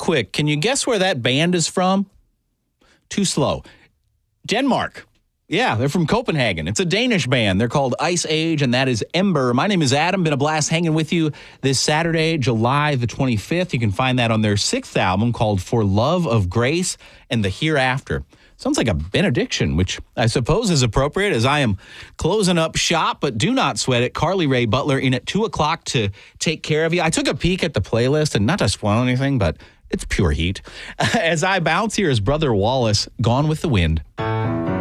quick. Can you guess where that band is from? Too slow. Denmark. Yeah, they're from Copenhagen. It's a Danish band. They're called Ice Age, and that is Ember. My name is Adam. Been a blast hanging with you this Saturday, July the 25th. You can find that on their 6th album called For Love of Grace and the Hereafter. Sounds like a benediction, which I suppose is appropriate as I am closing up shop, but do not sweat it. Carly Rae Butler in at 2 o'clock to take care of you. I took a peek at the playlist, and not to spoil anything, but it's pure heat. As I bounce, here is Brother Wallace, Gone with the Wind.